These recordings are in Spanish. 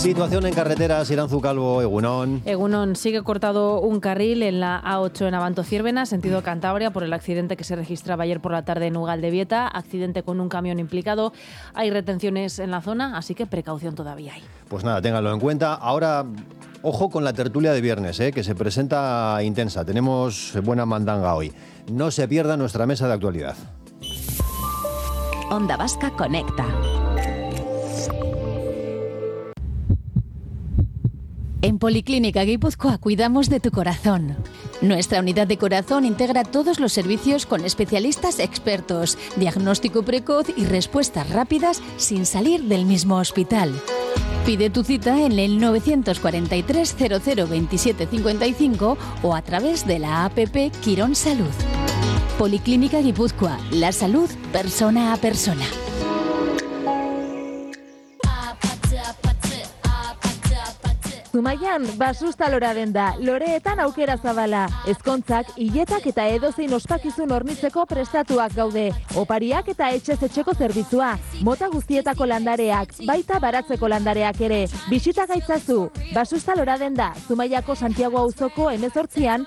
Situación en carreteras, Iranzu Calvo, Egunon. Egunon, sigue cortado un carril en la A8 en Abanto-Ciervena, sentido Cantabria, por el accidente que se registraba ayer por la tarde en Ugaldebieta, accidente con un camión implicado. Hay retenciones en la zona, así que precaución todavía hay. Pues nada, ténganlo en cuenta. Ahora, ojo con la tertulia de viernes, que se presenta intensa. Tenemos buena mandanga hoy. No se pierda nuestra mesa de actualidad. Onda Vasca Conecta. En Policlínica Guipúzcoa cuidamos de tu corazón. Nuestra unidad de corazón integra todos los servicios con especialistas expertos, diagnóstico precoz y respuestas rápidas sin salir del mismo hospital. Pide tu cita en el 943 00 27 55 o a través de la APP Quirón Salud. Policlínica Guipúzcoa, la salud persona a persona. Zumaian, basusta lora denda, loreetan aukera zabala, ezkontzak, hiletak eta edozein ospakizun hornitzeko prestatuak gaude. Opariak eta etxez etxeko zerbitzua, mota guztietako landareak, baita baratzeko landareak ere. Bisita gaitzazu, basusta lora denda, Zumaiako Santiago auzoko 18an,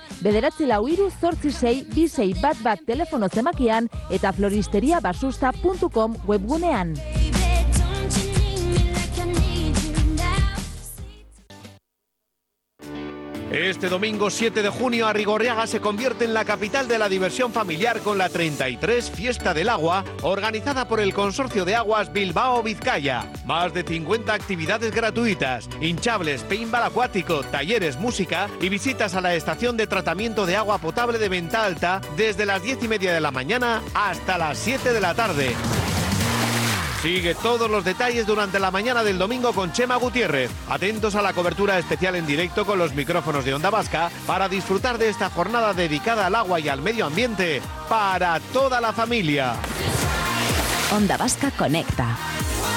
943-846-2611 telefono zemakian eta floristeriabasusta.com webgunean. Este domingo 7 de junio, Arrigorriaga se convierte en la capital de la diversión familiar con la 33 Fiesta del Agua, organizada por el Consorcio de Aguas Bilbao-Vizcaya. Más de 50 actividades gratuitas, hinchables, paintball acuático, talleres, música y visitas a la estación de tratamiento de agua potable de Venta Alta desde las 10:30 de la mañana hasta las 7 de la tarde. Sigue todos los detalles durante la mañana del domingo con Chema Gutiérrez. Atentos a la cobertura especial en directo con los micrófonos de Onda Vasca para disfrutar de esta jornada dedicada al agua y al medio ambiente para toda la familia. Onda Vasca Conecta.